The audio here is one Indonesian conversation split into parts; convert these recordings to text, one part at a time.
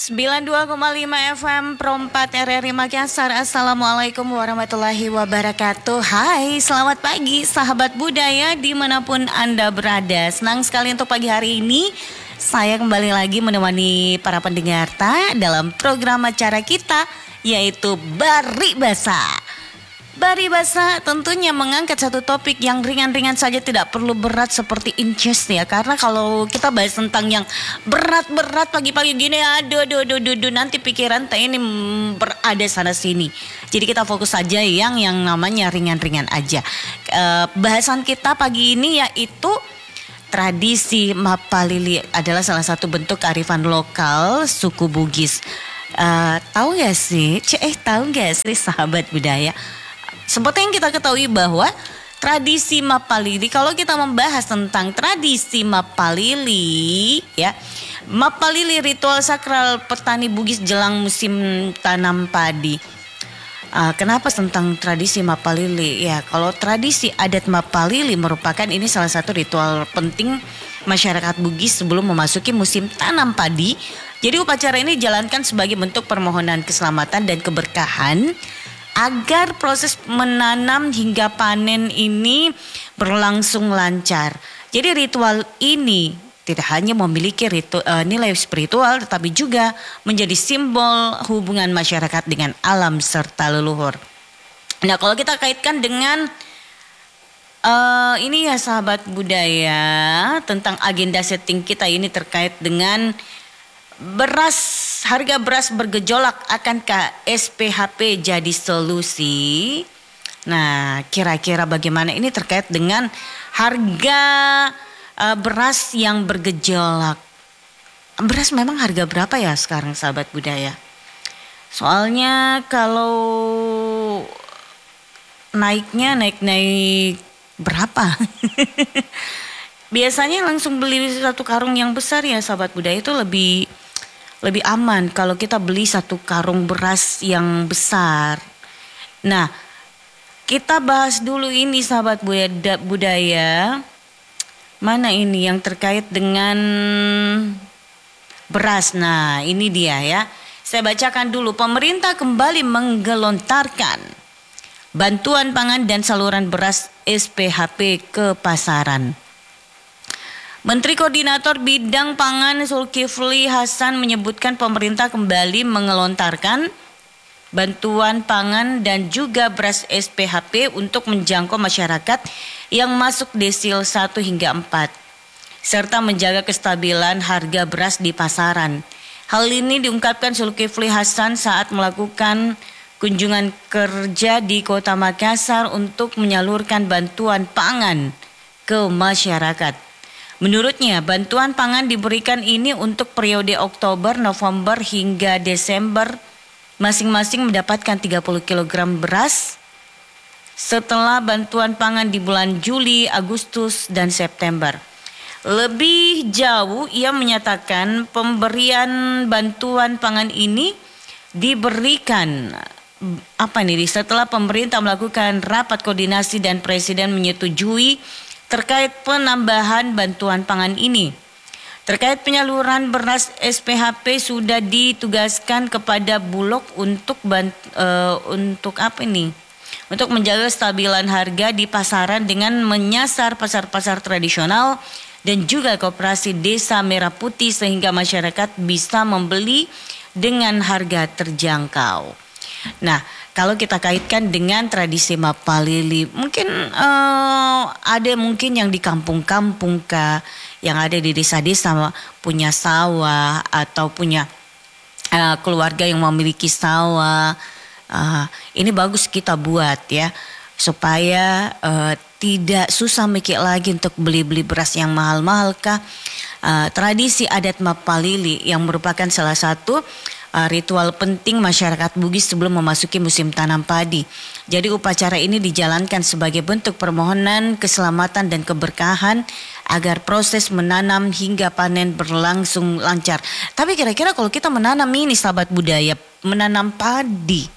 92,5 FM Pro 4 RRI Makassar. Assalamualaikum warahmatullahi wabarakatuh. Hai, selamat pagi sahabat budaya dimanapun Anda berada. Senang sekali untuk pagi hari ini saya kembali lagi menemani para pendengar dalam program acara kita, yaitu Bari Basa. Bari Basa tentunya mengangkat satu topik yang ringan-ringan saja, tidak perlu berat seperti incest ya. Karena kalau kita bahas tentang yang berat-berat pagi-pagi gini, aduh, nanti pikiran teh ini berada sana sini. Jadi kita fokus saja yang namanya ringan-ringan aja. Bahasan kita pagi ini yaitu tradisi Mapalili adalah salah satu bentuk kearifan lokal suku Bugis. Tahu gak sih? Tahu gak sih sahabat budaya? Seperti yang kita ketahui bahwa tradisi Mapalili, kalau kita membahas tentang tradisi Mapalili ya, Mapalili ritual sakral petani Bugis jelang musim tanam padi. Kenapa tentang tradisi Mapalili? Ya, kalau tradisi adat Mapalili merupakan ini salah satu ritual penting masyarakat Bugis sebelum memasuki musim tanam padi. Jadi upacara ini dijalankan sebagai bentuk permohonan keselamatan dan keberkahan agar proses menanam hingga panen ini berlangsung lancar. Jadi ritual ini tidak hanya memiliki nilai spiritual, tetapi juga menjadi simbol hubungan masyarakat dengan alam serta leluhur. Nah, kalau kita kaitkan dengan ini ya sahabat budaya, tentang agenda setting kita ini terkait dengan harga beras bergejolak, akankah SPHP jadi solusi? Nah, kira-kira bagaimana ini terkait dengan harga beras yang bergejolak? Beras memang harga berapa ya sekarang sahabat budaya? Soalnya kalau naik berapa? Biasanya langsung beli satu karung yang besar ya sahabat budaya, itu lebih aman kalau kita beli satu karung beras yang besar. Nah, kita bahas dulu ini sahabat budaya. Mana ini yang terkait dengan beras? Nah, ini dia ya. Saya bacakan dulu. Pemerintah kembali menggelontarkan bantuan pangan dan saluran beras SPHP ke pasaran. Menteri Koordinator Bidang Pangan Zulkifli Hasan menyebutkan pemerintah kembali mengelontarkan bantuan pangan dan juga beras SPHP untuk menjangkau masyarakat yang masuk desil 1 hingga 4 serta menjaga kestabilan harga beras di pasaran. Hal ini diungkapkan Zulkifli Hasan saat melakukan kunjungan kerja di Kota Makassar untuk menyalurkan bantuan pangan ke masyarakat. Menurutnya, bantuan pangan diberikan ini untuk periode Oktober, November hingga Desember, masing-masing mendapatkan 30 kg beras setelah bantuan pangan di bulan Juli, Agustus, dan September. Lebih jauh, ia menyatakan pemberian bantuan pangan ini diberikan setelah pemerintah melakukan rapat koordinasi dan Presiden menyetujui terkait penambahan bantuan pangan ini. Terkait penyaluran beras SPHP sudah ditugaskan kepada Bulog untuk menjaga stabilan harga di pasaran dengan menyasar pasar-pasar tradisional dan juga koperasi Desa Merah Putih sehingga masyarakat bisa membeli dengan harga terjangkau. Nah, kalau kita kaitkan dengan tradisi Mapalili, mungkin ada mungkin yang di kampung-kampung yang ada di desa-desa punya sawah atau punya keluarga yang memiliki sawah. Ini bagus kita buat ya, supaya tidak susah mikir lagi untuk beli-beli beras yang mahal-mahal kah. Tradisi adat Mapalili yang merupakan salah satu ritual penting masyarakat Bugis sebelum memasuki musim tanam padi. Jadi upacara ini dijalankan sebagai bentuk permohonan keselamatan dan keberkahan agar proses menanam hingga panen berlangsung lancar. Tapi kira-kira kalau kita menanam ini sahabat budaya, menanam padi,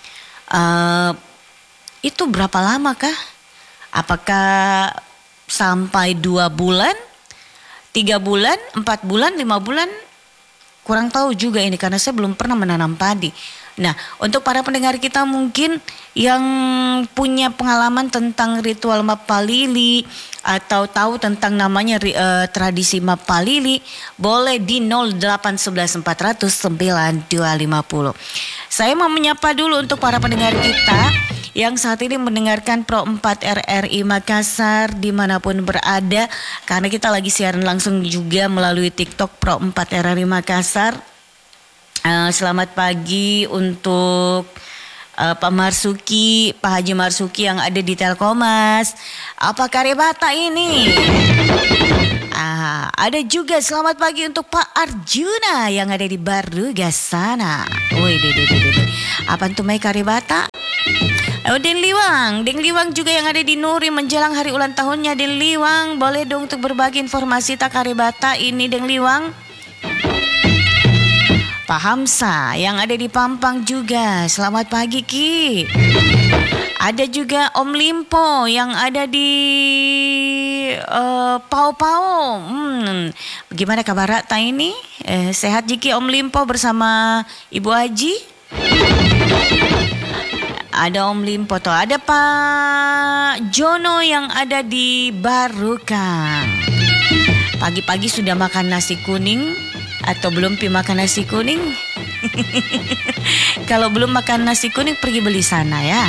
itu berapa lama kah? Apakah sampai 2 bulan, 3 bulan, 4 bulan, 5 bulan? kurang tahu juga ini karena saya belum pernah menanam padi. Nah, untuk para pendengar kita mungkin yang punya pengalaman tentang ritual Mapalili atau tahu tentang namanya tradisi Mapalili, boleh di 0811 400 9250. Saya mau menyapa dulu untuk para pendengar kita yang saat ini mendengarkan Pro 4 RRI Makassar dimanapun berada, karena kita lagi siaran langsung juga melalui TikTok Pro 4 RRI Makassar. Selamat pagi untuk Pak Marsuki, Pak Haji Marsuki yang ada di Telkomas. Apa Karebata ini? Ada juga selamat pagi untuk Pak Arjuna yang ada di Barugas sana. Woi, apa tuh Mai Karebata? Deng Liwang juga yang ada di Nuri menjelang hari ulang tahunnya. Deng Liwang, boleh dong untuk berbagi informasi tak Karebata ini Deng Liwang? Pak Hamsa yang ada di Pampang juga. Selamat pagi Ki. Ada juga Om Limpo yang ada di Pau. Bagaimana kabar Rata ini? Sehat Jiki Om Limpo bersama Ibu Haji? Ada Om Limpo tuh. Ada Pak Jono yang ada di Barukang. Pagi-pagi sudah makan nasi kuning? Atau belum makan nasi kuning? Kalau belum makan nasi kuning pergi beli sana ya.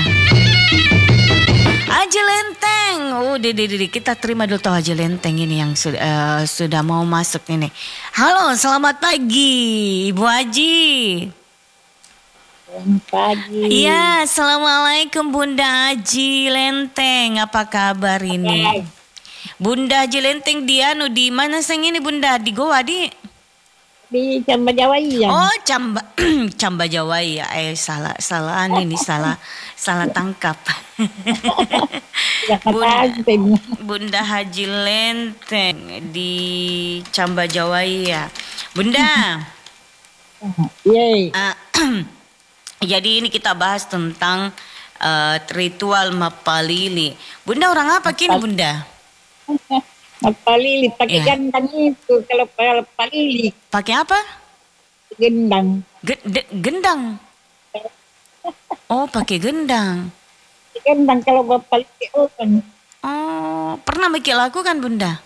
Haji Lenteng. Kita terima dulu tuh Haji Lenteng ini yang sudah mau masuk ini. Halo, selamat pagi Ibu Haji. Selamat pagi. Iya, assalamualaikum Bunda Haji Lenteng. Apa kabar ini? Bunda Haji Lenteng di mana sang ini Bunda? Di Goa di? Di Camba Jawaiya. Oh, Camba Jawaiya. Salah tangkap. Bunda Haji Lenteng di Camba Jawaiya. Bunda. Jadi ini kita bahas tentang ritual Mapalili. Bunda orang apa kini Bunda? Mapalili pakai gendang itu. Kalau palili pakai apa? Gendang. Gendang. Oh, pakai gendang. Gendang kalau Mapalili kan. Oh, pernah bikin lakukan Bunda?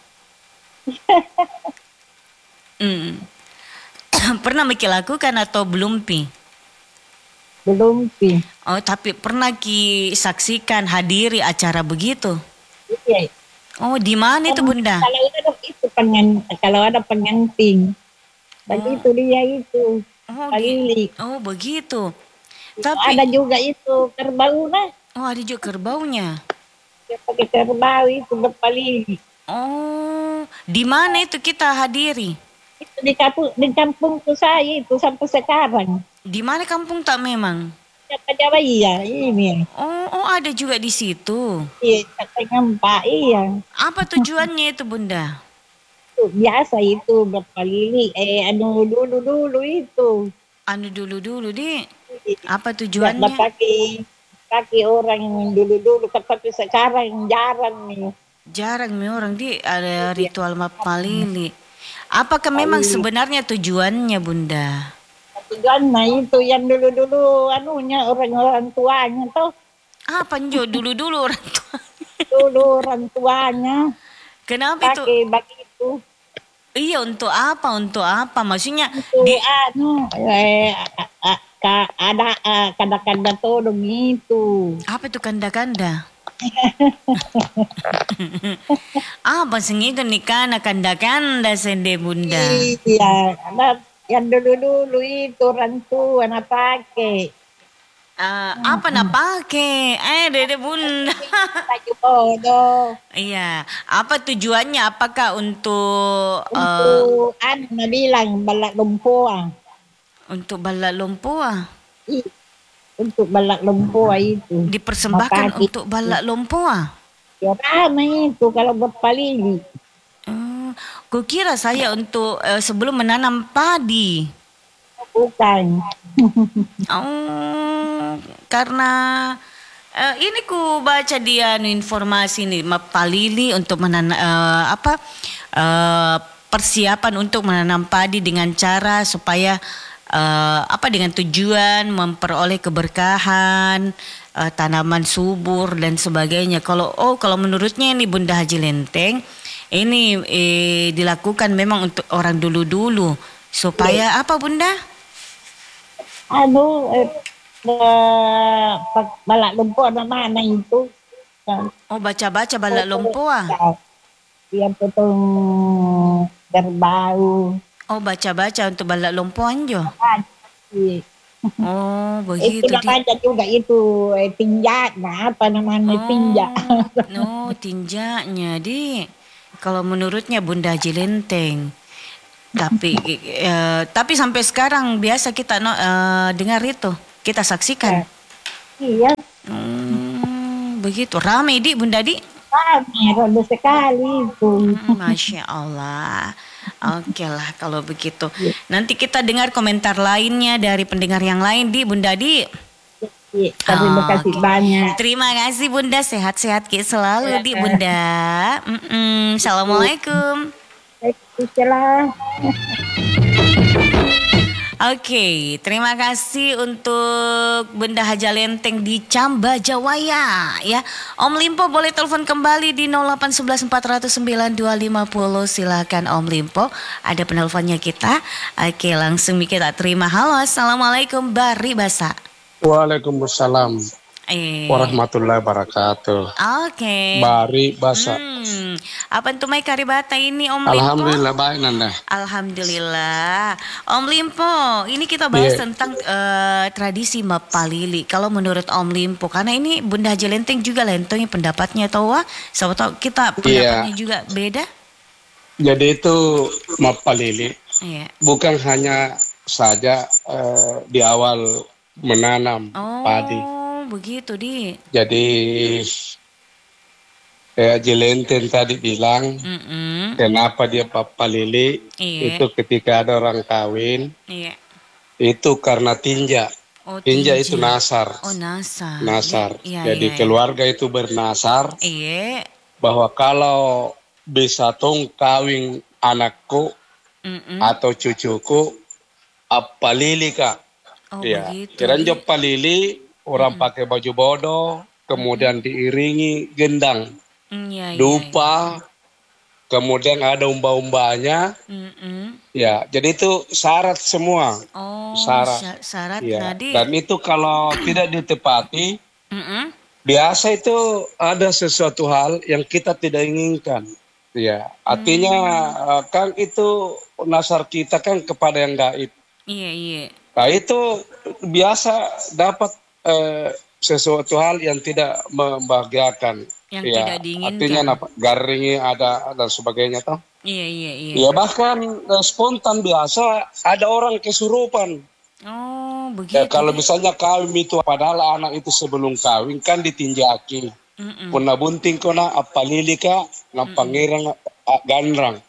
Pernah bikin lakukan atau belum Pi? Belum Pi. Oh, tapi pernah Ki saksikan hadiri acara begitu? Iya. Oh, di mana itu Bunda? Kalau ada pengantin. Begitu dia itu. Palili. Oh, begitu. Tapi ada juga itu kerbau nah. Oh, ada juga kerbaunya. Dia pakai kerbau itu berpalili. Oh, di mana itu kita hadiri? Itu di kampungku saya itu sampai sekarang. Di mana kampung tak memang? Camba Jawaiya ini. Oh, ada juga di situ. Iya, Pak, iya. Apa tujuannya itu Bunda? Biasa itu berpalili. Dulu itu. Dulu di. Apa tujuannya? Pakai orang yang dulu, tapi sekarang jarang nih. Jarang nih orang ada ritual Mapalili. Apakah memang sebenarnya tujuannya Bunda? Tujuannya itu yang dulu orang-orang tuanya tuh. Apa njo dulu orang tuanya? Dulu orang tuanya. Kenapa itu? Pakai begitu. Iya, untuk apa? Maksudnya ada kanda-kanda tolong itu. Apa itu kanda-kanda? Apa sengitu nikah kanda-kanda sende Bunda? Iya, ada yang dulu itu orang tua nak pakai. Apa nak pakai? Dede Bunda. Baju bodoh. Iya. Apa tujuannya? Apakah untuk bilang balak lumpur. Untuk balak lumpur? Untuk balak lumpur itu. Dipersembahkan untuk balak lumpur? Ya ramai itu kalau berpalili. Kukira saya untuk sebelum menanam padi. Bukan. Karena ini ku baca dia informasi nih Mapalili untuk menanam persiapan untuk menanam padi dengan cara supaya dengan tujuan memperoleh keberkahan, tanaman subur dan sebagainya. Kalau menurutnya ini Bunda Haji Lenteng, ini dilakukan memang untuk orang dulu-dulu supaya apa Bunda? Balak lumpur mana itu? Baca-baca balak lumpur. Dia potong kerbau. Baca-baca untuk balak lumpur jo. Begitu. Tidak baca juga itu tinjaknya, apa namanya tinjak. Tinjaknya kalau menurutnya Bunda Haji Lenteng. Tapi sampai sekarang biasa kita dengar itu, kita saksikan. Iya. Begitu ramai Bunda Ramai sekali itu. Masya Allah. Oke lah kalau begitu. Nanti kita dengar komentar lainnya dari pendengar yang lain Bunda Terima kasih banyak. Terima kasih Bunda, sehat-sehat selalu Bunda. Assalamualaikum. Waalaikumsalam. Oke, terima kasih untuk Bunda Haja Lenteng di Camba Jawaya ya. Om Limpo boleh telepon kembali di 0811 409 250. Silakan Om Limpo, ada penelponnya kita. Oke, langsung kita terima. Halo, Assalamualaikum Bari Basa. Waalaikumsalam warahmatullahi wabarakatuh. Oke. Bari Basa. Apa itu mai karibata ini Om Limpo? Alhamdulillah baik Nanda. Alhamdulillah. Om Limpo, ini kita bahas tentang tradisi Mapalili. Kalau menurut Om Limpo, karena ini Bunda Haji Lenteng juga lentongnya pendapatnya tahu siapa tahu kita pendapatnya juga beda. Jadi itu Mapalili. Bukan hanya saja di awal menanam padi. Begitu Jadi Haji Lenteng tadi bilang kenapa dia Mapalili itu ketika ada orang kawin itu karena tinja. Tinja itu nasar. Nasar. Jadi keluarga itu bernasar bahwa kalau bisa kawin anakku atau cucuku Mapalili Kak. Kirain Mapalili orang pakai baju bodoh, kemudian diiringi gendang, dupa, kemudian ada umba-umbanya. Ya, jadi itu syarat semua. Syarat. Dan itu kalau tidak ditepati, biasa itu ada sesuatu hal yang kita tidak inginkan. Ya, artinya kan itu nasar kita kan kepada yang gaib. Nah itu biasa dapat sesuatu hal yang tidak membahagiakan, yang tidak diinginkan. Artinya garingnya ada dan sebagainya toh. Iya. Bahkan spontan biasa ada orang kesurupan. Begitu. Kalau misalnya kawin itu padahal anak itu sebelum kawin kan ditinjaki. Puna bunting kona Mapalili ka pangeran gandrang.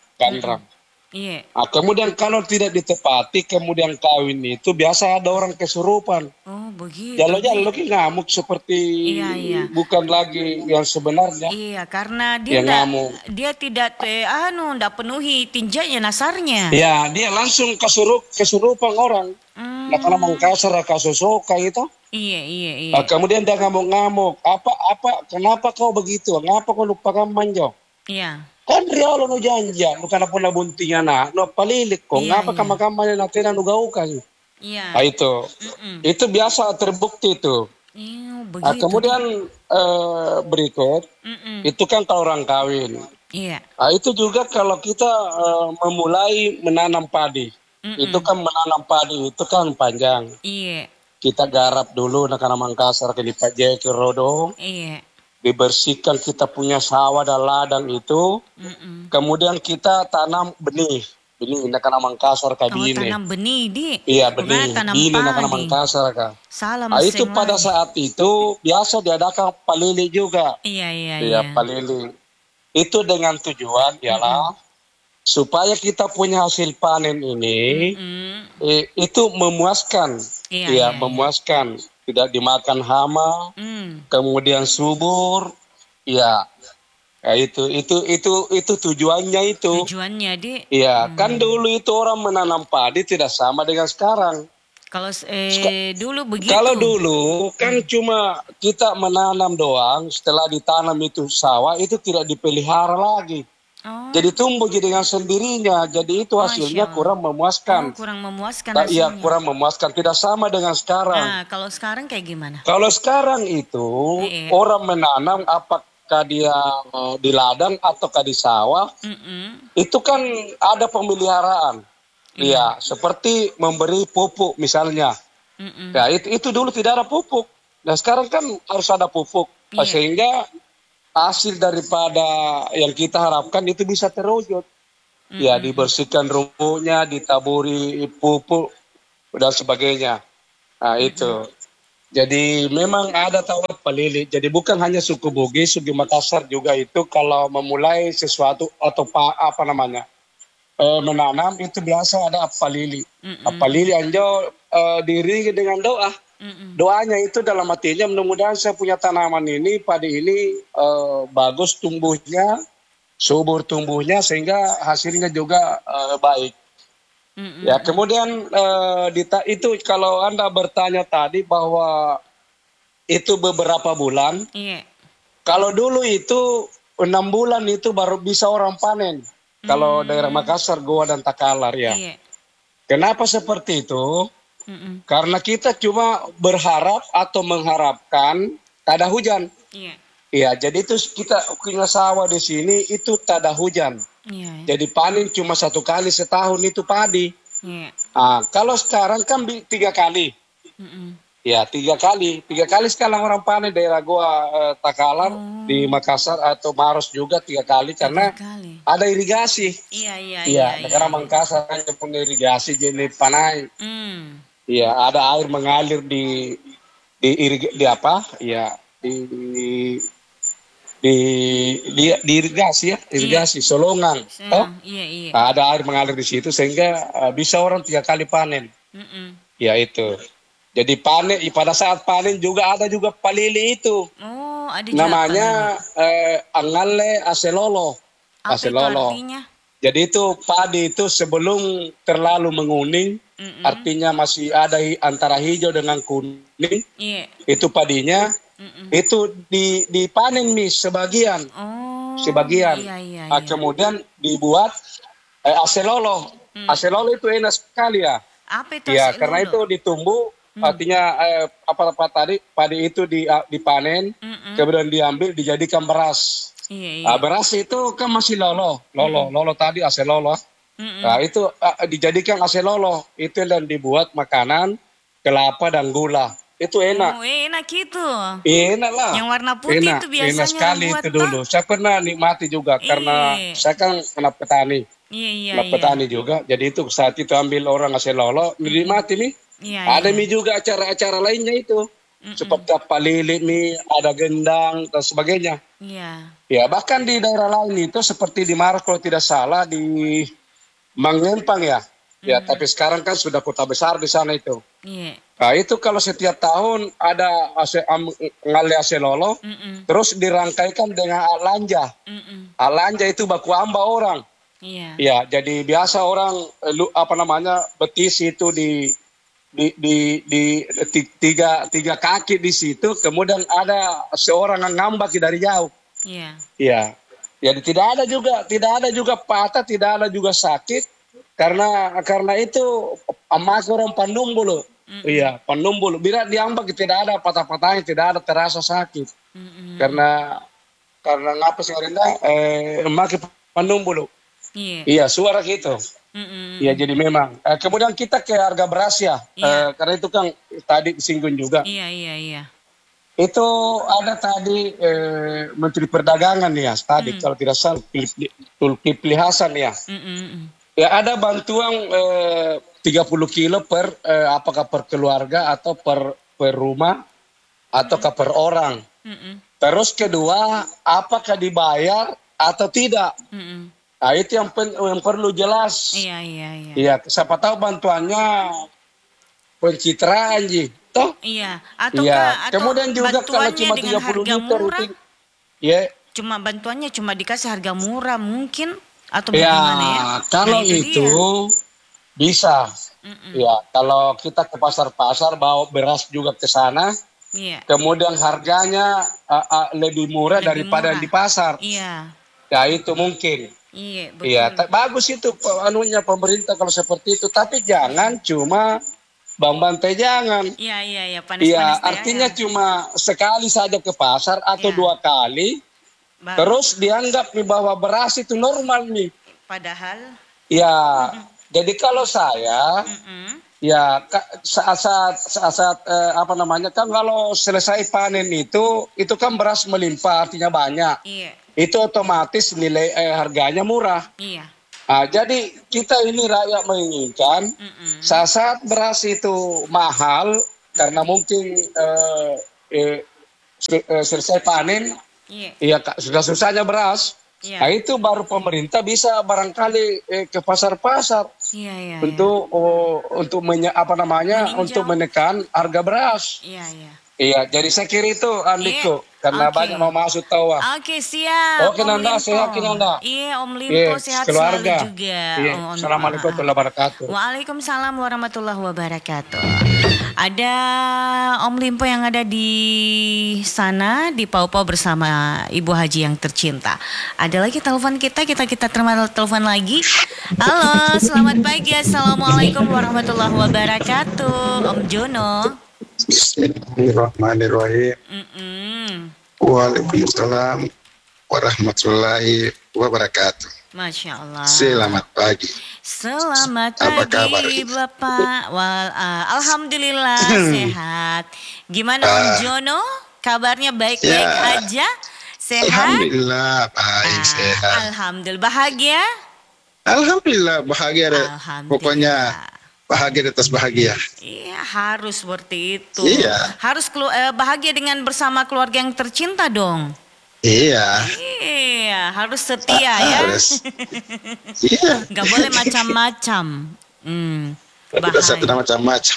Kemudian kalau tidak ditepati kemudian kawin itu biasa ada orang kesurupan. Begitu. Jalo-jalo ngamuk seperti bukan lagi yang sebenarnya. Iya, karena dia tidak ndak penuhi tinjanya nasarnya. Ya, dia langsung kesurupan orang. Karena mengkasar kasusoka itu. Iya. Kemudian dia ngamuk-ngamuk. Kenapa kau begitu? Kenapa kau lupakan manjo? Iya. Kan rialo no janja, no kana puna buntingnya no palilik ko, ngapa kamar-kamarnya na tena no gaukan. Iya. Itu biasa terbukti itu. Kemudian berikut, itu kan kalau orang kawin. Iya. Itu juga kalau kita memulai menanam padi, itu kan menanam padi itu kan panjang. Iya. Kita garap dulu, karena Mangkasar ke Lipat ke Rodong. Iya. Dibersihkan kita punya sawah dan ladang itu, kemudian kita tanam benih karena Mangkasar kabine. Tanam benih Iya benih, ini karena Mangkasar kak. Itu pada saat itu biasa diadakan palili juga. Iya. Palili. Itu dengan tujuan ialah supaya kita punya hasil panen ini itu memuaskan, memuaskan. Tidak dimakan hama, kemudian subur, Ya, itu tujuannya itu. Tujuannya, Di. Iya, kan dulu itu orang menanam padi tidak sama dengan sekarang. Kalau dulu begitu. Kalau dulu kan cuma kita menanam doang, setelah ditanam itu sawah itu tidak dipelihara lagi. Oh. Jadi tumbuh dengan sendirinya. Jadi itu hasilnya kurang memuaskan. Kurang memuaskan hasilnya. Iya, hasilnya. kurang memuaskan. Tidak sama dengan sekarang. Nah, kalau sekarang kayak gimana? Kalau sekarang itu orang menanam apakah dia di ladang ataukah di sawah, itu kan ada pemeliharaan. Iya, seperti memberi pupuk misalnya. Ya, itu dulu tidak ada pupuk. Nah, sekarang kan harus ada pupuk. Sehingga hasil daripada yang kita harapkan itu bisa terwujud. Ya, dibersihkan rumputnya, ditaburi pupuk dan sebagainya. Nah, itu. Jadi memang ada tawar pelili. Jadi bukan hanya suku Bugis, suku Makassar juga itu kalau memulai sesuatu atau menanam itu biasa ada apalili. Apalili anjo diiringi dengan doa. Doanya itu dalam artinya mudah-mudahan saya punya tanaman ini, padi ini bagus tumbuhnya, subur tumbuhnya sehingga hasilnya juga baik. Ya, kemudian itu kalau Anda bertanya tadi bahwa itu beberapa bulan. Kalau dulu itu 6 bulan itu baru bisa orang panen. Kalau daerah Makassar, Goa dan Takalar ya. Kenapa seperti itu? Karena kita cuma berharap atau mengharapkan tak ada hujan. Iya, jadi itu kita punya sawah di sini itu tak ada hujan. Jadi panen cuma 1 kali setahun itu padi. Nah, kalau sekarang kan 3 kali. Ya, 3 kali. 3 kali sekarang orang panen daerah Goa Takalar di Makassar atau Maros juga 3 kali karena ada irigasi. Iya. Negara Makassar hanya punya irigasi jadi panai. Iya, ada air mengalir di irigasi ya, irigasi solongan. Ada air mengalir di situ sehingga bisa orang 3 kali panen. Ya itu. Jadi panen pada saat panen juga ada juga palili itu. Ada namanya angale aselolo. Aselolo. Jadi itu padi itu sebelum terlalu menguning, artinya masih ada antara hijau dengan kuning. Itu padinya. Itu dipanen sebagian. Sebagian. Kemudian dibuat aselolo. Aselolo itu enak sekali ya. Apa itu ya, karena itu ditumbuh. Artinya padi itu dipanen, kemudian diambil dijadikan beras. Beras itu kan masih lolo tadi aselolo. Nah, itu dijadikan aselolo itu dan dibuat makanan kelapa dan gula. Itu enak. Enak itu. Enak lah. Yang warna putih itu biasanya. Enak sekali itu dulu. Saya pernah nikmati juga karena saya kan anak petani. Anak petani juga. Jadi itu saat itu ambil orang aselolo, nikmati nih. Ada juga acara-acara lainnya itu. Seperti apa lili mie, ada gendang dan sebagainya. Ya, bahkan di daerah lain itu seperti di Maros kalau tidak salah di Mangempang ya. Ya, tapi sekarang kan sudah kota besar di sana itu. Nah, itu kalau setiap tahun ada ngale aselolo, terus dirangkaikan dengan alanja. Alanja itu baku amba orang. Ya, jadi biasa orang betis itu di tiga kaki di situ, kemudian ada seorang yang ngambaki dari jauh. Iya. Jadi tidak ada juga patah, tidak ada juga sakit karena itu emak orang Pandumbulu. Iya, Pandumbulu. Bila diambak tidak ada patah-patahnya, tidak ada terasa sakit. Karena ngapa sih emak Pandumbulu. Iya, suara gitu. Iya, jadi memang. Kemudian kita ke harga beras ya, karena itu kan tadi disinggung juga. Iya. Itu ada tadi Menteri Perdagangan ya, tadi kalau tidak salah Zulkifli Hasan ya. Ya ada bantuan 30 kilo per apakah per keluarga atau per rumah ataukah per orang. Terus kedua, apakah dibayar atau tidak? Nah, itu yang perlu jelas. Iya, siapa tahu bantuannya pencitraan toh? Iya. Atau kemudian juga kalau cuma 30 liter itu, ya, cuma bantuannya cuma dikasih harga murah mungkin atau Ya, bagaimana ya? kalau Nah, itu bisa. dia. Ya, kalau kita ke pasar-pasar bawa beras juga ke sana, Iya. kemudian harganya lebih murah Lebih daripada murah. di pasar. Iya. Ya, itu mungkin. Iya, Iya, betul. bagus itu anunya pemerintah kalau seperti itu. Tapi jangan cuma Bang Bante, jangan. Iya, Iya, panas-panas teh artinya ya. cuma sekali saja ke pasar atau Iya. 2 kali, Baru. terus dianggap nih bahwa beras itu normal nih. Padahal Ya, jadi kalau saya, ya saat apa namanya kan kalau selesai panen itu kan beras melimpah, artinya banyak. iya. Itu otomatis nilai harganya murah. Iya. Nah, jadi kita ini rakyat menginginkan saat beras itu mahal karena mungkin selesai panen, Iya. ya sudah susahnya beras. Iya. Nah, itu baru pemerintah bisa barangkali ke pasar-pasar Iya. untuk untuk menekan harga beras. Iya. Iya, jadi saya kira itu Andiko karena Oke. banyak mau masuk tawa. Oke, siap. Oke, Om Nanda, Limpo. sehat Nanda. Iya, Om Limpo Iya, sehat keluarga. selalu juga. Iya, Assalamualaikum warahmatullahi wabarakatuh. Waalaikumsalam warahmatullahi wabarakatuh. Ada Om Limpo yang ada di sana di Pau-Pau bersama Ibu Haji yang tercinta. Ada lagi telepon kita terima telepon lagi. Halo, selamat pagi. Assalamualaikum warahmatullahi wabarakatuh. Om Jono. Bismillahirrahmanirrahim. Waalaikumsalam warahmatullahi wabarakatuh. Masya Allah. Selamat pagi. Selamat Apa pagi kabar? Bapak. Alhamdulillah sehat. Gimana Om Jono? Kabarnya baik-baik Ya. aja? Sehat? Alhamdulillah baik sehat. Alhamdulillah. Bahagia? Alhamdulillah bahagia. Alhamdulillah. Pokoknya bahagia di atas bahagia. Iya, harus seperti itu. Iya. Harus bahagia dengan bersama keluarga yang tercinta dong. Iya. Iya, harus setia ya. Harus. Iya. Gak boleh macam-macam. Tidak satu Bahaya. macam-macam.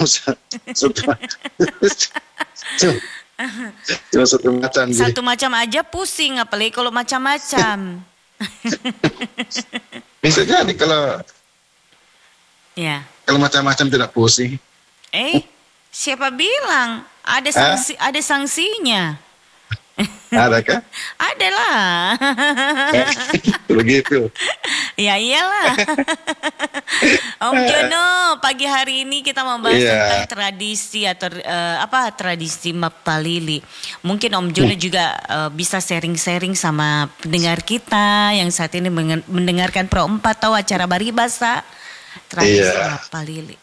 Cuma satu macam. Ji. Satu macam aja pusing, apalagi kalau macam-macam. Bisa jadi kalau Ya. macam-macam tidak pusing. Siapa bilang? Ada sanksinya. Ada kan? Ada lah. Begitu. Ya iyalah. Om Jono, pagi hari ini kita membahas Iya. tentang tradisi atau tradisi Mapalili. Mungkin Om Jono juga bisa sharing-sharing sama pendengar kita yang saat ini mendengarkan Pro 4 tahu acara Baribasa. Tradisi Iya. Mapalili.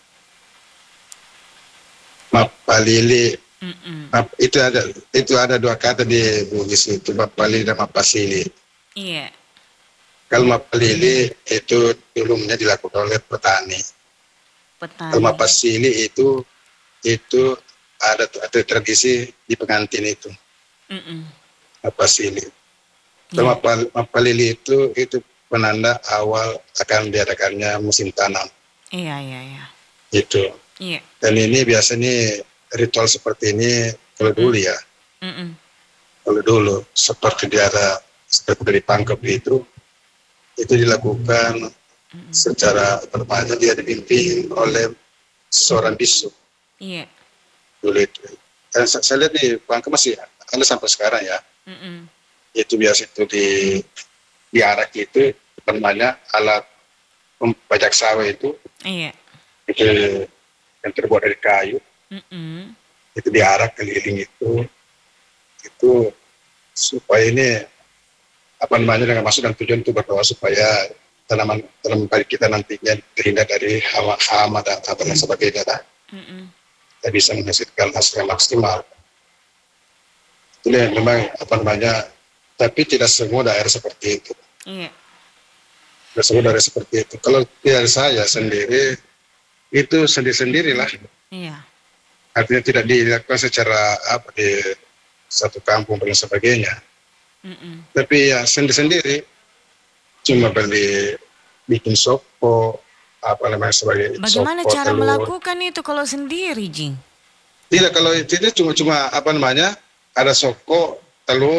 Mapalili. Itu ada dua kata di Bugis itu, Mapalili dan Mapasili. Iya. Kalau Mapalili itu dulunya dilakukan oleh petani. Petani. Kalau Mapasili itu ada tradisi di pengantin itu. Mapasili. Kalau Mapalili itu penanda awal akan diadakannya musim tanam. Iya. Itu. Iya. Dan ini biasanya ritual seperti ini kalau dulu ya. Kalau dulu seperti dari Pangkep itu dilakukan secara bermanja, dia dipimpin oleh seorang bisu. Iya. Dulu itu. Dan saya lihat di Pangkep masih ada sampai sekarang ya. Itu biasa itu diarak itu namanya alat pembajak sawah itu. Iya. Itu yang terbuat dari kayu. Itu diarak keliling itu supaya ini dengan maksud dan tujuan itu berdoa supaya tanaman padi kita nantinya terhindar dari hama dan apa dan sebagainya. Kita bisa menghasilkan hasil yang maksimal. Itu yang memang tapi tidak semua daerah seperti itu. Iya. Tidak semua daerah seperti itu. Kalau dari saya sendiri itu sendiri-sendirilah. Iya. Artinya tidak dilakukan secara di satu kampung dan sebagainya. Tapi ya sendiri-sendiri, cuma bikin sopo, sebagainya. Bagaimana sopo, cara telur. melakukan itu kalau sendiri, Jing? Tidak, kalau itu cuma ada soko, telur,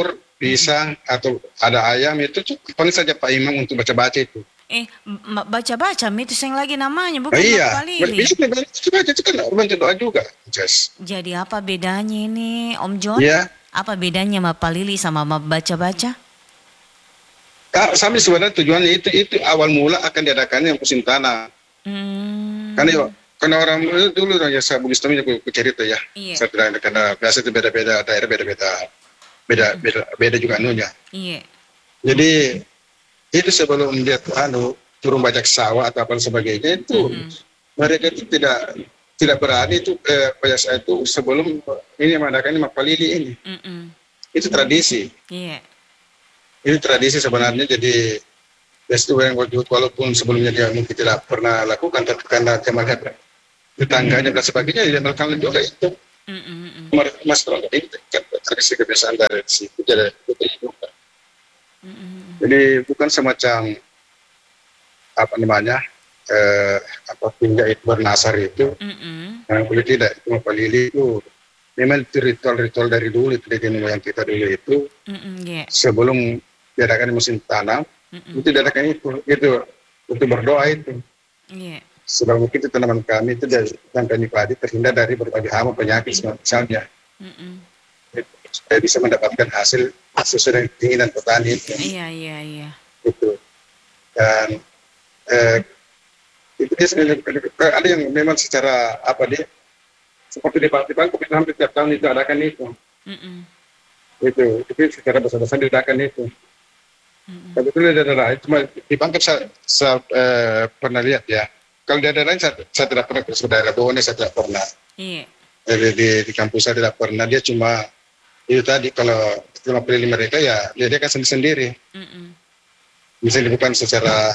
pisang, atau ada ayam, itu cukup paling saja Pak Imam untuk baca-baca itu. Baca-baca mitos yang lagi namanya bukan Iya, Mapalili. bisa baca itu kan bantu doa juga. Just. Jadi apa bedanya ini Om John? Iya. Apa bedanya Mapalili sama baca-baca? Sampai sebenarnya tujuannya itu awal mula akan diadakannya musim tanam. Karena orang dulu ya saya Bugis Tommy aku cerita ya. Iya. Saya bilang karena biasa itu beda-beda daerah beda juga anunya. Iya. Jadi itu sebelum dia turun bajak sawah atau apa sebagainya itu mereka itu tidak berani itu bajak sawah itu sebelum ini mengadakan Mapalili ini. Itu tradisi. Iya. Ini tradisi sebenarnya, jadi itu yang walaupun sebelumnya dia mungkin tidak pernah lakukan, tapi karena dia melihat tetangganya dan sebagainya dia melakukan juga itu. Mas itu kan tradisi kebiasaan dari situ jadi juga. Jadi bukan semacam apa namanya pinjak itu bernasar itu, yang boleh tidak itu Mapalili itu memang itu ritual-ritual dari dulu itu dari moyang kita dulu itu sebelum diadakan musim tanam itu diadakan itu untuk berdoa itu. Sebab mungkin itu tanaman kami itu dari tanaman padi terhindar dari berbagai hama penyakit misalnya. Supaya bisa mendapatkan hasil sesuai dengan keinginan petani itu. Iya. Itu. Dan itu dia sebenarnya ada yang memang secara seperti di Bangkok itu hampir tiap tahun itu adakan itu. Itu secara besar-besar diadakan itu. Tapi itu daerah cuma di Bangkok saya pernah lihat ya. Kalau di daerah lain saya tidak pernah ke daerah Bone, saya tidak pernah. Iya. Di kampus saya tidak pernah. Dia cuma itu tadi kalau pilih mereka ya dia kan sendiri. Misalnya bukan secara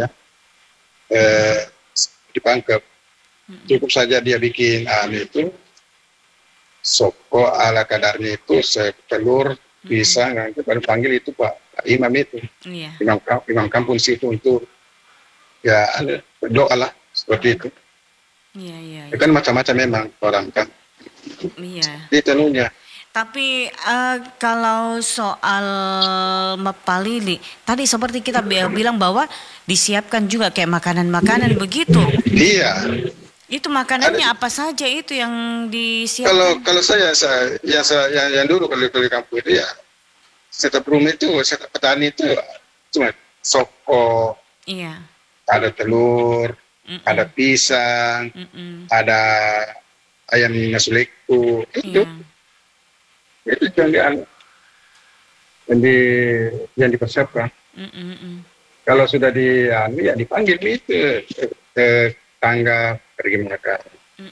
dipangkep. Cukup saja dia bikin itu soko ala kadarnya itu telur pisang, itu baru panggil itu Pak Imam itu. Imam kampung situ untuk ya doa lah seperti itu. Iya. Kan macam-macam memang orang kan. Iya. Di tenunya. Tapi kalau soal Mapalili, tadi seperti kita bilang bahwa disiapkan juga kayak makanan-makanan begitu. Iya. Itu makanannya apa saja itu yang disiapkan? Kalau saya yang dulu kalau di kampung itu ya setiap rumah itu setiap petani itu cuma soko. Iya. Ada telur, ada pisang, ada ayam nasuleku itu. Itu yang dipersiapkan. Kalau sudah dipanggil itu ke tangga pergi makan.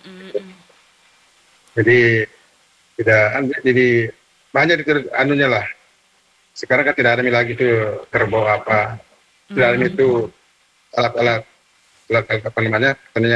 Jadi jadi banyak itu anunya lah. Sekarang kan tidak ada lagi tuh kerbau apa. Tidak ada itu alat apa namanya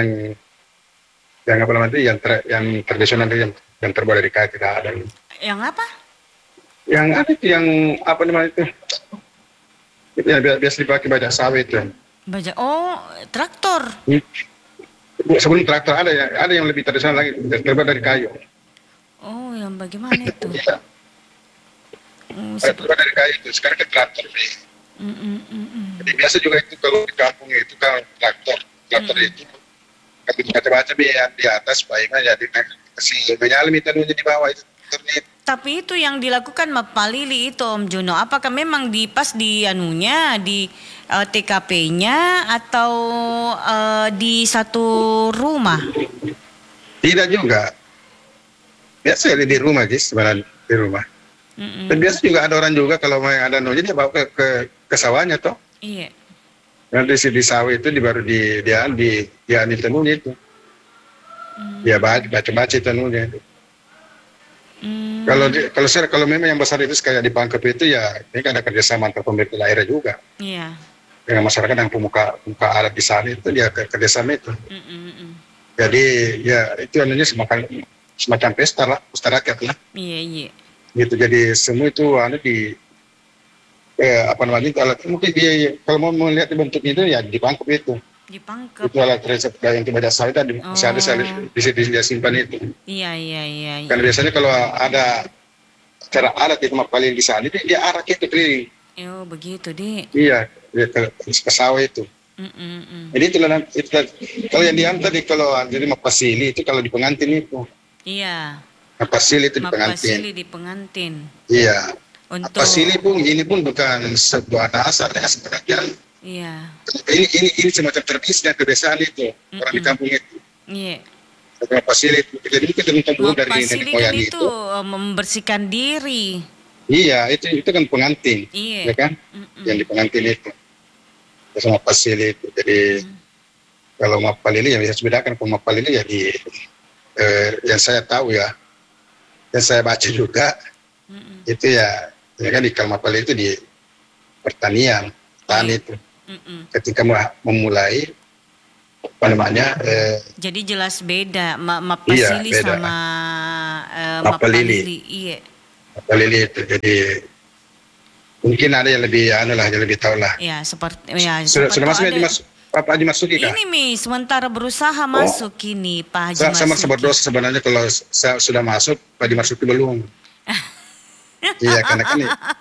yang tradisional yang terbuat dari kayu tidak ada. Yang apa? Yang ada itu yang apa namanya itu yang biasa dipakai bajak sawit itu. Traktor. Sebelum traktor ada yang lebih tradisional lagi terbuat dari kayu. Oh, yang bagaimana itu? Iya. Terbuat dari kayu itu sekarang ke traktor. Jadi biasa juga itu kalau di kampung itu kan traktor itu kalau baca-baca di atas baiknya jadi kasih menyalami tanunya di bawah itu. Tapi itu yang dilakukan Mapalili itu Om Jono, apakah memang pas di anunya di TKP-nya atau di satu rumah? Tidak juga. Biasa di rumah sebenarnya di rumah. Dan biasa juga ada orang juga kalau mau ada anunya dia bawa ke sawahnya toh. Iya. Nanti di sawah itu baru dia tenunya itu. Dia baca tenunya itu. Kalau memang yang besar itu kayak di Bangkep itu ya ini kan ada kerjasama antar pemerintah daerah juga. Iya. Dengan masyarakat yang pemuka adat di sana itu dia kerjasama itu. Jadi ya itu anunya semacam pesta rakyat lah. Iya. Gitu jadi semua itu mungkin dia kalau mau melihat bentuknya itu ya di Bangkep itu. Di Bangkep. Itu alat resep yang tidak saya tadi masih ada di simpan itu. Iya. Karena biasanya kalau ada cara alat itu mapalili di sana, dia arak itu keliling. Oh begitu di. Iya, dia ke sawah itu. Jadi kalau yang diantar kalau jadi mapasili itu kalau di pengantin itu. Iya. Mapasili itu di pengantin. Mapasili di pengantin. Iya. Untuk Mapasili pun ini pun bukan sebuah dasar ya sebenarnya. Iya. Ini semacam tradisi dan kebiasaan itu orang di kampung itu. Iya. Mapasili itu jadi kita minta dulu dari nenek Mapasili kan moyang itu membersihkan diri. Iya, itu kan pengantin. Iya. Ya kan? Yang di pengantin itu. Terus mapasili itu. Jadi kalau mapalili yang bisa dibedakan kalau mapalili ya di yang saya tahu ya, yang saya baca juga itu ya kan di mapalili itu di pertanian, tani itu. Ketika memulai apa namanya? Jadi jelas beda mapasili iya, beda. sama Mapalili. Iya. Mapalili itu jadi mungkin ada yang lebih yang lebih tahu lah. Ya seperti ya. Sudah masuk Pak Haji Masuki kah? Ini Mi sementara berusaha masuk ini Pak Haji Masuki. Saya berdoa sebenarnya kalau saya sudah masuk Pak Haji Masuki belum. Iya karena kan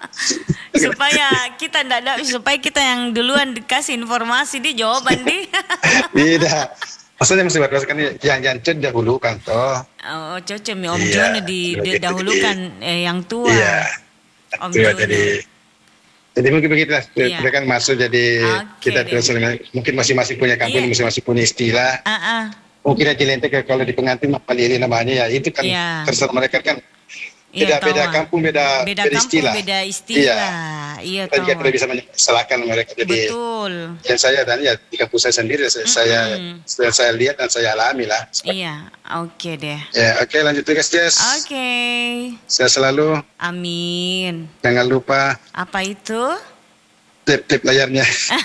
supaya kita yang duluan dikasih informasi di jawaban di. Tidak. Maksudnya mesti berdoa kan yang ced dahulukan toh. Oh cocok Mi Om Jono didahulukan yang tua. Iya. Om Tua, Jono. Jadi mungkin begitulah, kita kan masuk jadi kita mungkin masing-masing punya kampung, masing-masing punya istilah. Mungkin aja lente kalau di pengantin mapalili namanya ya itu kan terserah mereka kan beda kampung beda istilah. Beda istilah. Iya. Kita juga tidak bisa menyesalahkan mereka. Jadi betul. Yang saya dan ya di kampung saya sendiri saya lihat dan saya alami lah. Iya, oke deh. Ya, oke lanjut tugas Jess. Oke. Saya selalu. Amin. Jangan lupa. Apa itu? Tip layarnya.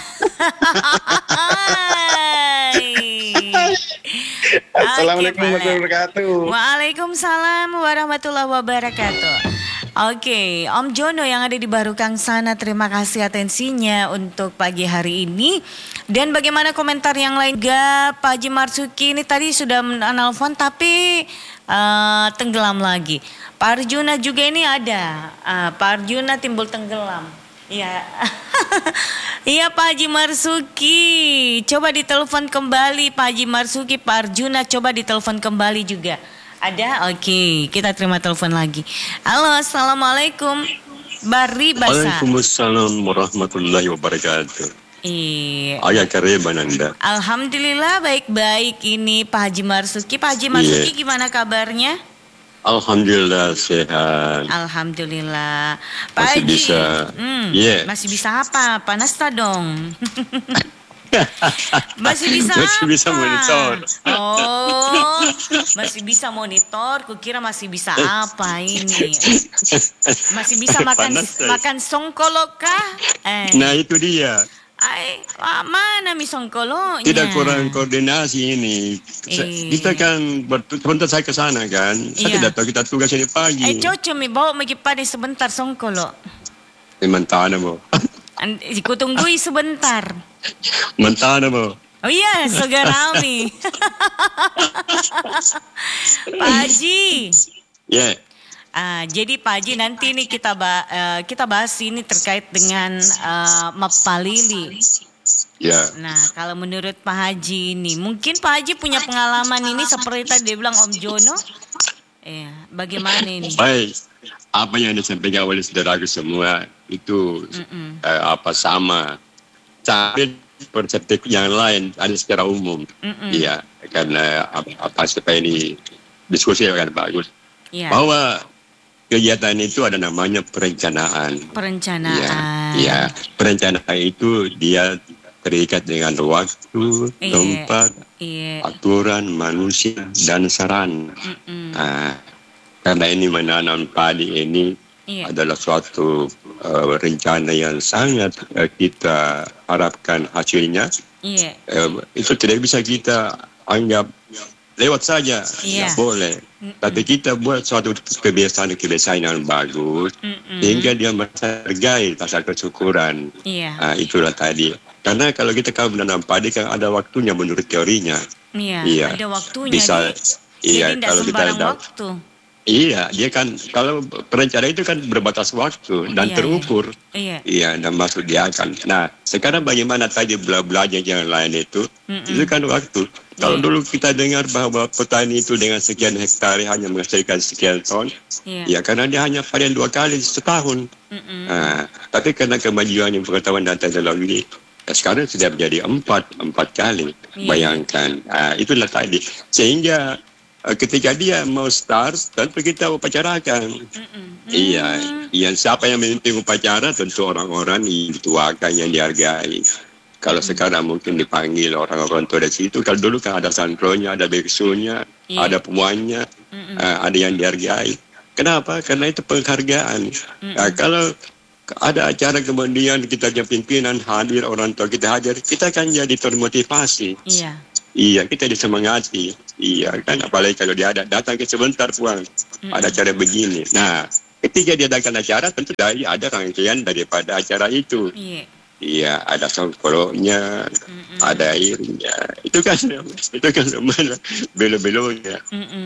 Assalamualaikum warahmatullahi wabarakatuh. Waalaikumsalam warahmatullahi wabarakatuh. Oke, Om Jono yang ada di Barukang sana, terima kasih atensinya untuk pagi hari ini. Dan bagaimana komentar yang lain? Pak Haji Marsuki ini tadi sudah menelpon tapi tenggelam lagi. Pak Arjuna juga ini ada. Pak Arjuna timbul tenggelam. Iya. Iya Pak Haji Marsuki, coba ditelepon kembali Pak Haji Marsuki. Pak Arjuna coba ditelepon kembali juga. Ada? Oke, kita terima telepon lagi. Halo, Assalamualaikum. Bari Basa. Waalaikumsalam warahmatullahi wabarakatuh. Ayah kareban Anda. Alhamdulillah baik-baik ini Pak Haji Marsuki. Pak Haji Marsuki gimana kabarnya? Alhamdulillah sehat. Alhamdulillah. Pak Masih Haji, bisa. Masih bisa apa? Panas dong. Masih bisa Masih bisa monitor. Oh, masih bisa monitor. Kukira masih bisa apa ini? Masih bisa makan songkolo kah? Nah itu dia. Mana mi songkolonya? Tidak kurang koordinasi ini. Kita kan sebentar saya ke sana kan. Saya tidak tahu kita tugas ini pagi. Cocok mi bawa magi pada sebentar songkolo. Mentana mo. Kutunggui sebentar. Mentana mo. Oh iya, segera mi. Pak Haji. Ya. Jadi Pak Haji nanti ini kita bahas ini terkait dengan mapalili. Ya. Nah kalau menurut Pak Haji ini, mungkin Pak Haji punya pengalaman ini seperti tadi dia bilang Om Jono. Bagaimana ini? Baik, apa yang disampaikan oleh saudaraku semua itu sama. Tapi persepsi yang lain ada secara umum. Iya, karena apa supaya ini diskusi akan bagus. Bahwa kegiatan itu ada namanya perencanaan. Iya, perencanaan itu dia terikat dengan waktu, tempat, aturan, manusia, dan sarana. Karena ini menanam padi ini adalah suatu rencana yang sangat kita harapkan hasilnya. Itu tidak bisa kita anggap lewat saja, tidak boleh. Tapi kita buat suatu kebiasaan yang bagus, sehingga dia merasa hargai rasa kesyukuran. Itulah tadi. Karena kalau kita menanam padi kan ada waktunya menurut teorinya. Ada waktunya. Bisa. Jadi kalau kita ada waktu. Iya, dia kan kalau perencanaan itu kan berbatas waktu dan terukur. Iya, dan masuk di akal. Nah, sekarang bagaimana tadi belajar yang lain itu kan waktu. Kalau dulu kita dengar bahwa petani itu dengan sekian hektar hanya menghasilkan sekian ton, ya karena dia hanya panen 2 kali setahun. Tapi karena kemajuan pengetahuan dan teknologi, sekarang sudah menjadi 4 kali. Bayangkan, itulah tadi. Sehingga ketika dia mau start, tentu kita upacarakan. Iya, siapa yang memimpin upacara tentu orang-orang yang dituakan, yang dihargai. Kalau sekarang mungkin dipanggil orang-orang tua dari situ. Kalau dulu kan ada santronya, ada biksunya, ada pemuannya, ada yang dihargai. Kenapa? Karena itu penghargaan. Kalau ada acara kemudian kita jadi pimpinan hadir, orang tua kita hadir, kita kan jadi termotivasi. Iya, kita disemangati. Iya, kan apalagi kalau dia datang ke sebentar pulang. Ada acara begini. Nah, ketika dia datang acara, tentu ada rangkaian daripada acara itu. Iya, ada songkolonya, ada airnya. Itu kan belo-belonya.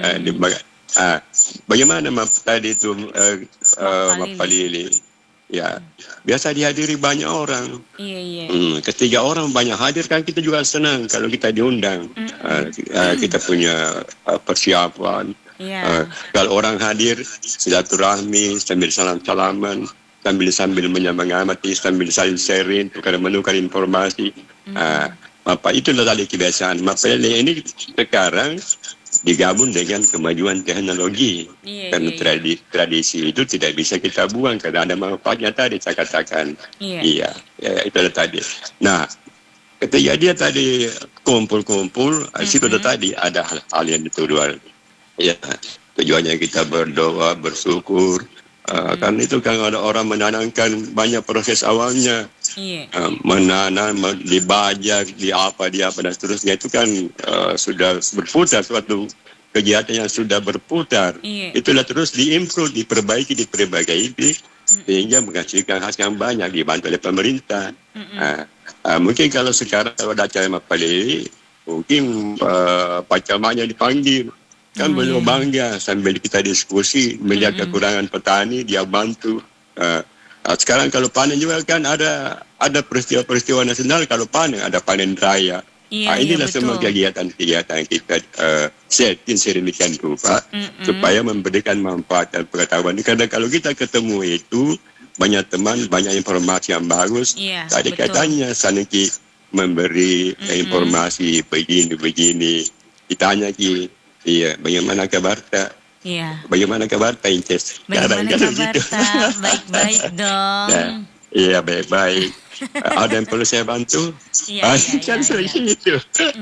Bagaimana tadi itu Mapalili? Ya, biasa dihadiri banyak orang. Ketika orang banyak hadir kan kita juga senang kalau kita diundang. Kita punya persiapan. Kalau orang hadir silaturahmi sambil salam-salaman, sambil menyemangati, sambil saling sharing, menukar informasi. Itulah tadi kebiasaan. Ini sekarang digabung dengan kemajuan teknologi. Karena tradisi itu tidak bisa kita buang karena ada manfaatnya tadi saya katakan. Iya, itu tadi. Nah, ketika dia tadi kumpul-kumpul, situ tadi ada hal-hal yang dituduhan. Ya, tujuannya kita berdoa, bersyukur. Karena itu kan ada orang menanamkan banyak proses awalnya. Menanam, dibajak, di apa dan seterusnya itu kan sudah berputar suatu kegiatan yang sudah berputar. Itulah terus diimprove, diperbaiki sehingga menghasilkan hasil yang banyak dibantu oleh pemerintah. Mungkin kalau sekarang ada acara Mapalili, mungkin pacamannya dipanggil. Kan beliau bangga sambil kita diskusi melihat kekurangan petani, dia bantu. Sekarang kalau panen juga kan ada peristiwa-peristiwa nasional. Kalau panen ada panen raya. Inilah semua kegiatan-kegiatan kita setting sedemikian rupa supaya memberikan manfaat dan pengetahuan. Karena kalau kita ketemu itu banyak teman, banyak informasi yang bagus. Tadi katanya Saniki memberi informasi begini. Ditanya Iya, bagaimana kabar tak? Bagaimana kabar tak, Inces? Bagaimana kabar tak? Baik-baik dong. Iya, baik-baik. Ada yang perlu saya bantu? Kan seperti itu.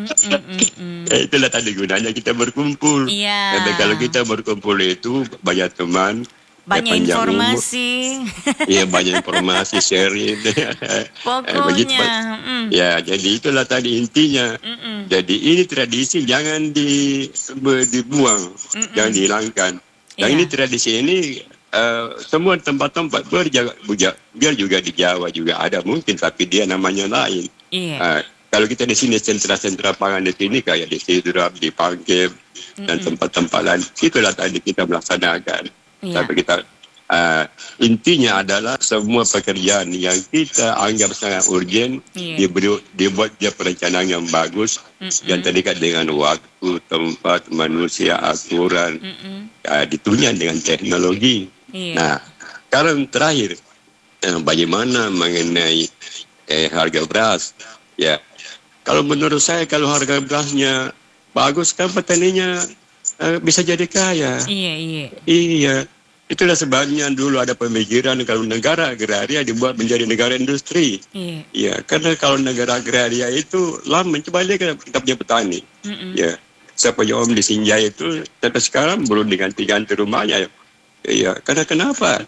Itulah tadi gunanya kita berkumpul. Tapi kalau kita berkumpul itu banyak teman. Banyak informasi. Iya, banyak informasi sharing. Pokoknya. Ya, jadi itulah tadi intinya. Jadi ini tradisi jangan dibuang, jangan dihilangkan. Dan ini tradisi ini semua tempat-tempat biar juga di Jawa juga ada mungkin, tapi dia namanya lain. Kalau kita di sini sentra-sentra pangan di sini kayak di Sidrap, di Pangkep dan tempat-tempat lain, itulah tadi kita melaksanakan. Tapi kita intinya adalah semua pekerjaan yang kita anggap sangat urgent dibuat dia perencanaan yang bagus yang terikat dengan waktu, tempat, manusia, aturan, ditunjang dengan teknologi. Nah, sekarang terakhir bagaimana mengenai harga beras? Ya, kalau menurut saya kalau harga berasnya bagus kan petaninya bisa jadi kaya. Iya. Itulah sebabnya dulu ada pemikiran kalau negara agraria dibuat menjadi negara industri. Iya, karena kalau negara agraria itu lama coba lihat kita punya petani. Ya, saya punya om di Sinjai itu sampai sekarang belum diganti-ganti rumahnya. Iya, karena kenapa?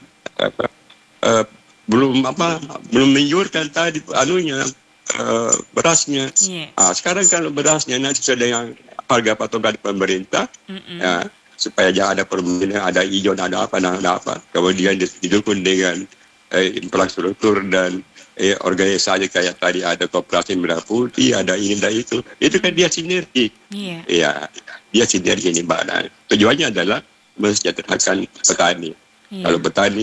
Belum menyuurkan tadi berasnya. Sekarang kalau berasnya nanti sudah dengan harga patokan pemerintah, supaya jangan ada perbedaan, ada hijau, ada apa. Kemudian didukung dengan infrastruktur dan organisasi kayak tadi ada koperasi merah putih, ada ini dan itu kan dia sinergi. Iya, dia sinergi ini Mbak. Tujuannya adalah mensejahterakan petani. Kalau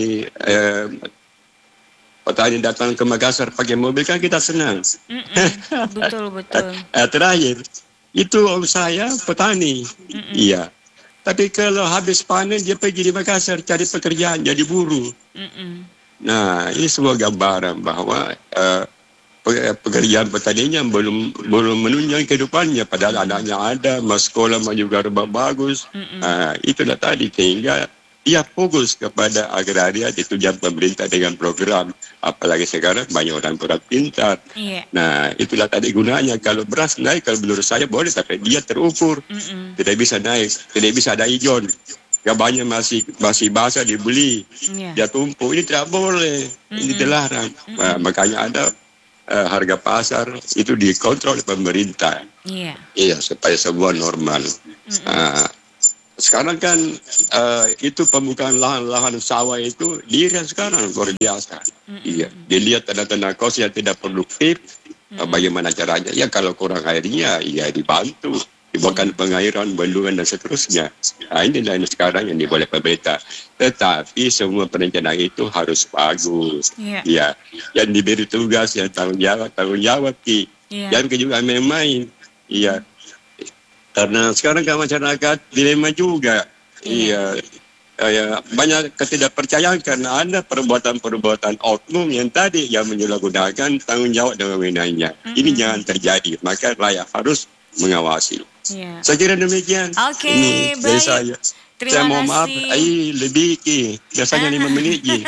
petani datang ke Makassar pakai mobil kan kita senang. Betul. Terakhir itu om saya petani. Iya. Tapi kalau habis panen dia pergi di Makassar cari pekerjaan jadi buruh. Nah, ini sebuah gambaran bahwa pekerjaan petaninya belum menunjang kehidupannya, padahal anaknya ada, mas sekolah mau juga bagus. Itulah tadi, sehingga ia fokus kepada agraria ditunjang pemerintah dengan program, apalagi sekarang banyak orang pintar. Nah, itulah tadi gunanya. Kalau beras naik, kalau menurut saya boleh, tapi dia terukur, tidak bisa naik, tidak bisa ada ijon. Gabahnya masih basah dibeli, dia tumpuk, ini tidak boleh, ini dilarang. Makanya ada harga pasar itu dikontrol oleh pemerintah. Iya, supaya semua normal. Sekarang kan itu pembukaan lahan-lahan sawah itu dirian sekarang luar biasa. Iya, dilihat tanda-tanda kos yang tidak produktif. Bagaimana caranya? Ya kalau kurang airnya, ya dibantu. Dibuatkan pengairan, bendungan dan seterusnya. Nah, inilah yang sekarang yang diboleh pemerintah. Tetapi semua perencanaan itu harus bagus. Ya, yang diberi tugas, yang tanggung jawab Ki. Jangan juga main-main. Iya. Karena sekarang kan masyarakat dilema juga. Iya. Banyak ketidakpercayaan karena ada perbuatan-perbuatan oknum yang tadi yang menyalahgunakan tanggung jawab dan wewenangnya. Ini jangan terjadi. Maka rakyat harus mengawasi. Saya kira demikian. Oke, baik. Dari saya. Saya mohon maaf, lebih Ki. Biasanya 5 menit Ki.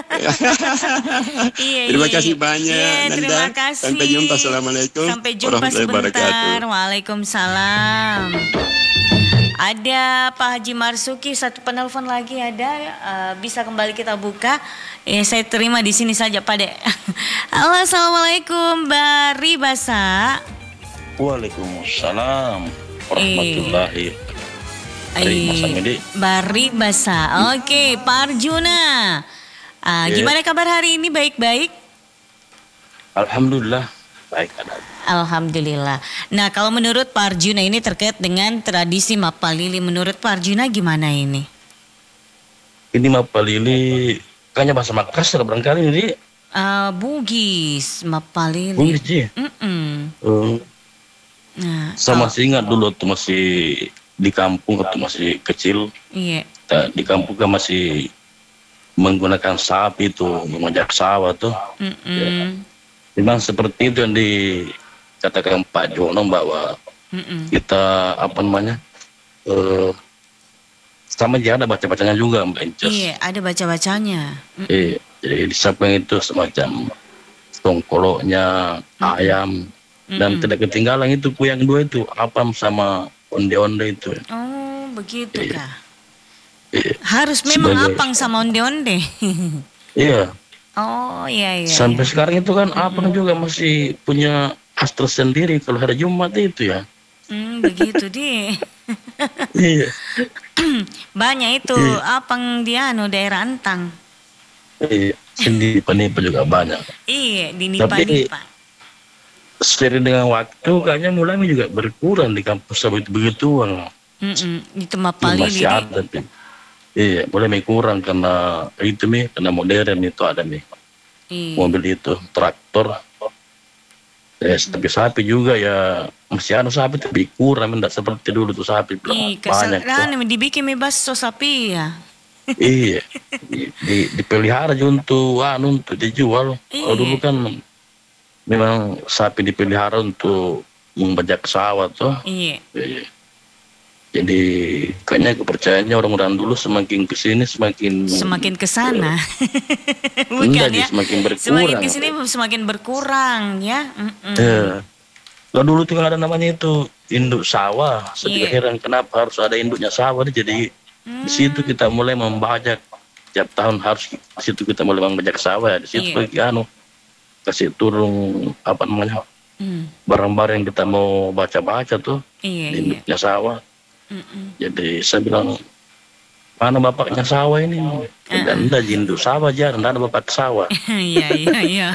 Terima kasih banyak Nanda. Terima kasih. Sampai jumpa. Assalamualaikum. Sampai jumpa sebentar. Waalaikumsalam. Ada Pak Haji Marsuki, satu penelpon lagi ada. Bisa kembali kita buka. Saya terima di sini saja Pak Dek. Halo, assalamualaikum Mbak Ribasa. Waalaikumsalam warahmatullahi Bari Basa. Oke, Pak Arjuna. Gimana kabar hari ini? Baik-baik? Alhamdulillah, baik. Alhamdulillah. Nah, kalau menurut Pak Arjuna ini terkait dengan tradisi Mapalili, menurut Pak Arjuna gimana ini? Ini Mapalili, kayaknya bahasa Makassar barangkali ini. Bugis, Mapalili. Bugis ya? Nah, saya masih ingat dulu tuh masih di kampung waktu masih kecil. Di kampung kan masih menggunakan sapi itu mengajak sawah tuh. Memang seperti itu yang dikatakan Pak Jono bahwa kita sama aja ada baca-bacanya juga Mbak Inces. Iya, ada baca-bacanya. Jadi di samping itu semacam tongkoloknya, ayam. Dan tidak ketinggalan itu kuyang dua itu apam sama onde-onde itu. Oh begitu kah? Harus memang apang sama onde-onde. Iya. Oh iya. Sampai sekarang itu kan apam juga masih punya khas tersendiri kalau hari Jumat itu ya. Begitu deh. Iya. Banyak itu apang dia daerah Antang. Iya. Sini penipu juga banyak. Iya di Nipa-Nipa. Seiring dengan waktu kayaknya mulai juga berkurang di kampus itu begituan. Itu Mapalili masih ada. Iya, mulai kurang karena itu karena modern itu ada mobil itu traktor. Tapi sapi juga ya masih ada sapi tapi kurang, tidak seperti dulu tuh sapi banyak. Dibikin bakso sapi ya. Iya, dipelihara untuk dijual. Kalau dulu kan memang sapi dipelihara untuk membajak sawah tuh. Iya. Jadi kayaknya kepercayaannya orang-orang dulu semakin kesini semakin kesana. Bukan ya? Semakin berkurang. Semakin kesini semakin berkurang ya. Kalau dulu tuh ada namanya itu induk sawah. Saya heran kenapa harus ada induknya sawah. Jadi di situ kita mulai membajak. Tiap tahun harus di situ kita mulai membajak sawah. Di situ kasih turun barang-barang yang kita mau baca-baca tuh induknya sawah. Jadi saya bilang mana bapaknya sawah ini? Anda induk sawah aja, Anda bapak sawah. Iya.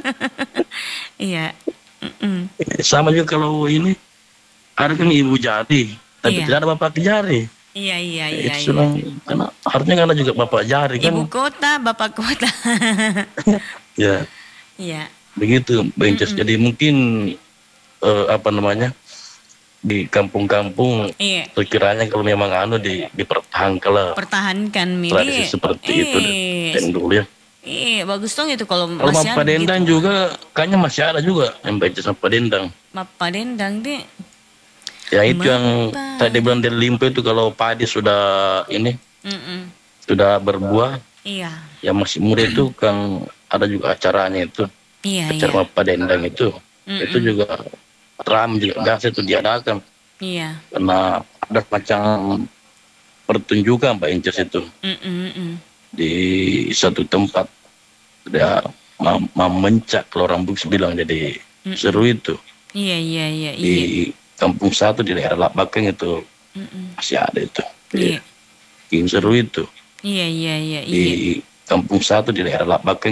Iya. Sama juga kalau ini ada kan ibu jari, tapi tidak ada bapak jari. Iya. Karena harusnya karena juga bapak jari kan. Ibu kota, bapak kota. Ya. Iya. Begitu, Mbak Inces. Jadi mungkin di kampung-kampung sekiranya kalau memang pertahankan tradisi seperti itu dan dulu ya. Bagus dong itu kalau Kalau masih Mapa Dendang gitu. juga kayaknya masih ada juga yang Mbak Inces Mapa Dendang. Mapa Dendang deh. Ya itu yang tadi bilang dari Limpo itu kalau padi sudah sudah berbuah. Iya. Yang masih muda itu kan ada juga acaranya itu. Acara Mapa Dendang itu. Itu juga ramai juga biasa itu diadakan. Iya. Karena ada macam pertunjukan Mbak Inces itu. Di satu tempat dia memencak kalau orang Bugis bilang, jadi seru itu. Iya. Di kampung satu di daerah Lapakeng itu masih ada itu. Seru itu. Iya. Di kampung satu di daerah Lapakeng